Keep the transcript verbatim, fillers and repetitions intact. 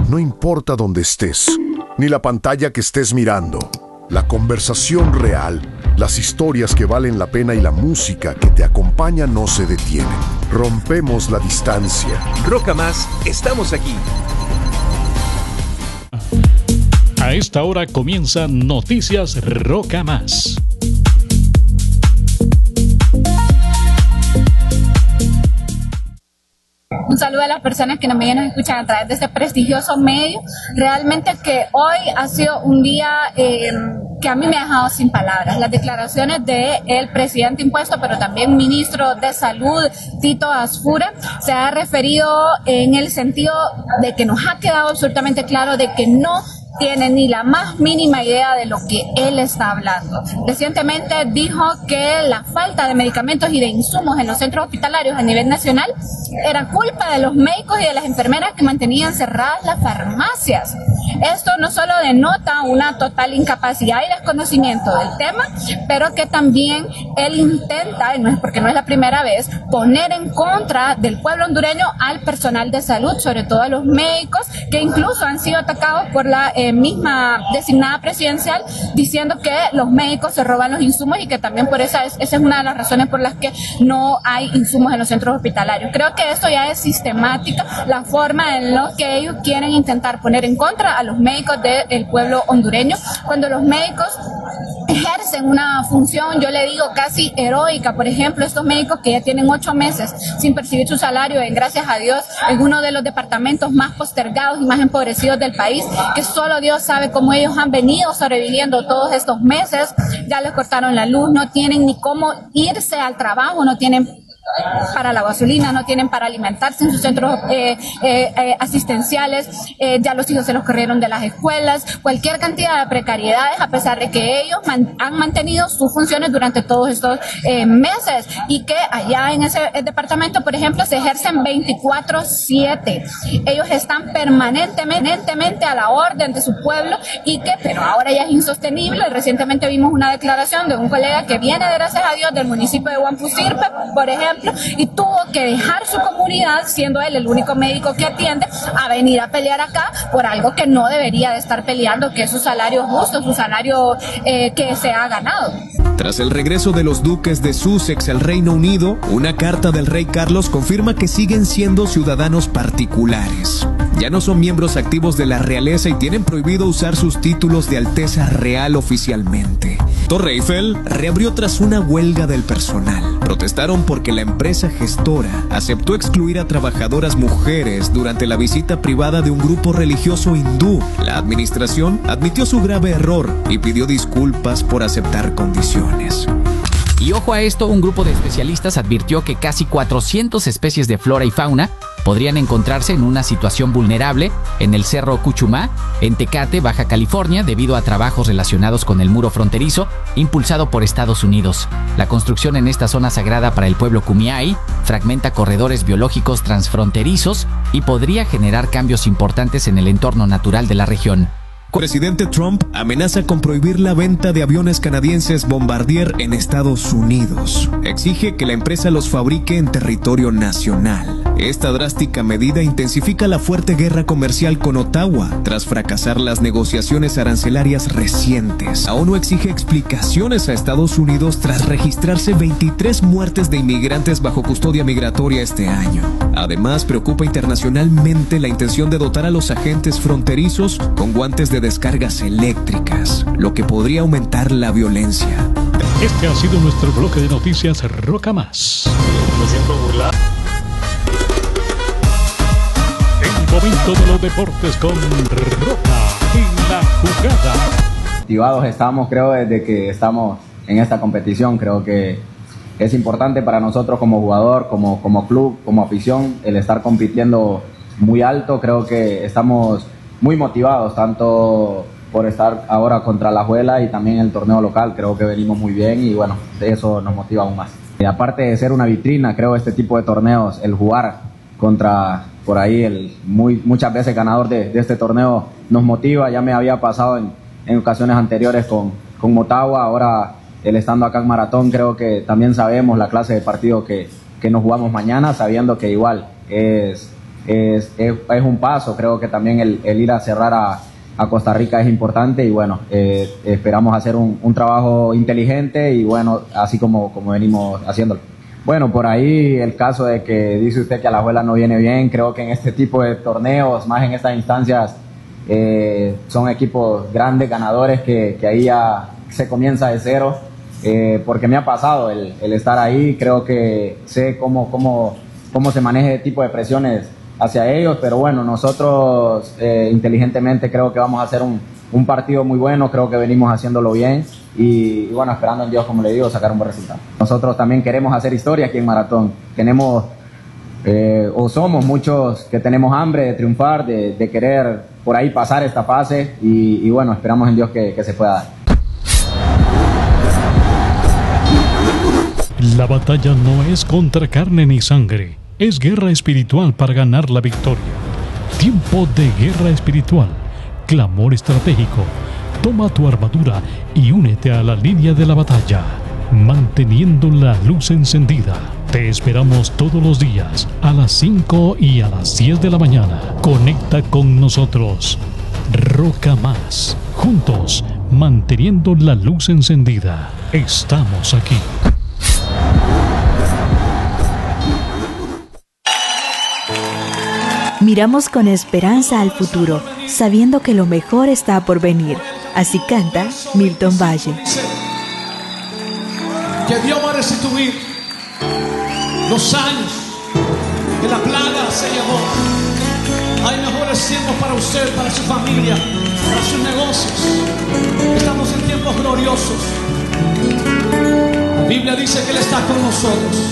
No importa dónde estés, ni la pantalla que estés mirando, la conversación real, las historias que valen la pena y la música que te acompaña no se detienen. Rompemos la distancia. Roca Más, estamos aquí. A esta hora comienzan Noticias Roca Más. Un saludo a las personas que nos vienen a escuchar a través de este prestigioso medio. Realmente que hoy ha sido un día eh, que a mí me ha dejado sin palabras. Las declaraciones del presidente impuesto, pero también ministro de Salud, Tito Asfura, se ha referido en el sentido de que nos ha quedado absolutamente claro de que no tiene ni la más mínima idea de lo que él está hablando. Recientemente dijo que la falta de medicamentos y de insumos en los centros hospitalarios a nivel nacional era culpa de los médicos y de las enfermeras que mantenían cerradas las farmacias. Esto no solo denota una total incapacidad y desconocimiento del tema, pero que también él intenta, y no es porque no es la primera vez, poner en contra del pueblo hondureño al personal de salud, sobre todo a los médicos, que incluso han sido atacados por la eh, misma designada presidencial, diciendo que los médicos se roban los insumos y que también por esa es, esa es una de las razones por las que no hay insumos en los centros hospitalarios. Creo que esto ya es sistemática, la forma en la que ellos quieren intentar poner en contra a los médicos del pueblo hondureño, cuando los médicos ejercen una función, yo le digo, casi heroica. Por ejemplo, estos médicos que ya tienen ocho meses sin percibir su salario, en gracias a Dios, en uno de los departamentos más postergados y más empobrecidos del país, que solo Dios sabe cómo ellos han venido sobreviviendo todos estos meses. Ya les cortaron la luz, no tienen ni cómo irse al trabajo, no tienen para la gasolina, no tienen para alimentarse en sus centros eh, eh, eh, asistenciales, eh, ya los hijos se los corrieron de las escuelas, cualquier cantidad de precariedades, a pesar de que ellos man, han mantenido sus funciones durante todos estos eh, meses, y que allá en ese departamento, por ejemplo, se ejercen veinticuatro siete. Ellos están permanentemente a la orden de su pueblo, y que, pero ahora ya es insostenible. Recientemente vimos una declaración de un colega que viene, gracias a Dios, del municipio de Huampusirpe, por ejemplo, y tuvo que dejar su comunidad, siendo él el único médico que atiende, a venir a pelear acá por algo que no debería de estar peleando, que es su salario justo, su salario eh, que se ha ganado. Tras el regreso de los duques de Sussex al Reino Unido, una carta del rey Carlos confirma que siguen siendo ciudadanos particulares. Ya no son miembros activos de la realeza y tienen prohibido usar sus títulos de Alteza Real oficialmente. Torre Eiffel reabrió tras una huelga del personal. Protestaron porque la empresa gestora aceptó excluir a trabajadoras mujeres durante la visita privada de un grupo religioso hindú. La administración admitió su grave error y pidió disculpas por aceptar condiciones. Y ojo a esto, un grupo de especialistas advirtió que casi cuatrocientas especies de flora y fauna podrían encontrarse en una situación vulnerable en el Cerro Cuchumá, en Tecate, Baja California, debido a trabajos relacionados con el muro fronterizo impulsado por Estados Unidos. La construcción en esta zona sagrada para el pueblo Kumeyaay fragmenta corredores biológicos transfronterizos y podría generar cambios importantes en el entorno natural de la región. El presidente Trump amenaza con prohibir la venta de aviones canadienses Bombardier en Estados Unidos. Exige que la empresa los fabrique en territorio nacional. Esta drástica medida intensifica la fuerte guerra comercial con Ottawa tras fracasar las negociaciones arancelarias recientes. La ONU exige explicaciones a Estados Unidos tras registrarse veintitrés muertes de inmigrantes bajo custodia migratoria este año. Además, preocupa internacionalmente la intención de dotar a los agentes fronterizos con guantes de descargas eléctricas, lo que podría aumentar la violencia. Este ha sido nuestro bloque de noticias Roca Más. Me siento burlado. El momento de los deportes con Roca en la jugada. Motivados estamos, creo, desde que estamos en esta competición. Creo que es importante para nosotros como jugador, como, como club, como afición, el estar compitiendo muy alto. Creo que estamos muy motivados, tanto por estar ahora contra Alajuela y también el torneo local. Creo que venimos muy bien y bueno, eso nos motiva aún más. Y aparte de ser una vitrina, creo este tipo de torneos, el jugar contra por ahí el muy, muchas veces ganador de, de este torneo nos motiva. Ya me había pasado en, en ocasiones anteriores con, con Motagua, ahora el estando acá en Maratón, creo que también sabemos la clase de partido que, que nos jugamos mañana, sabiendo que igual es es, es, es un paso. Creo que también el, el ir a cerrar a, a Costa Rica es importante y bueno, eh, esperamos hacer un, un trabajo inteligente y bueno, así como, como venimos haciéndolo. Bueno, por ahí el caso de que dice usted que Alajuela no viene bien, creo que en este tipo de torneos, más en estas instancias, eh, son equipos grandes, ganadores, que, que ahí ya se comienza de cero, eh, porque me ha pasado el, el estar ahí, creo que sé cómo, cómo, cómo se maneja este tipo de presiones hacia ellos, pero bueno, nosotros eh, inteligentemente creo que vamos a hacer un, un partido muy bueno, creo que venimos haciéndolo bien y, y bueno, esperando en Dios, como le digo, sacar un buen resultado. Nosotros también queremos hacer historia aquí en Maratón, tenemos eh, o somos muchos que tenemos hambre de triunfar, de, de querer por ahí pasar esta fase y, y bueno, esperamos en Dios que, que se pueda dar. La batalla no es contra carne ni sangre, es guerra espiritual para ganar la victoria. Tiempo de guerra espiritual, clamor estratégico. Toma tu armadura y únete a la línea de la batalla, manteniendo la luz encendida. Te esperamos todos los días a las cinco y a las diez de la mañana. Conecta con nosotros. Roca Más. Juntos, manteniendo la luz encendida. Estamos aquí. Miramos con esperanza al futuro, sabiendo que lo mejor está por venir. Así canta Milton Valle. Que Dios va a restituir los años que la plaga se llevó. Hay mejores tiempos para usted, para su familia, para sus negocios. Estamos en tiempos gloriosos. La Biblia dice que Él está con nosotros.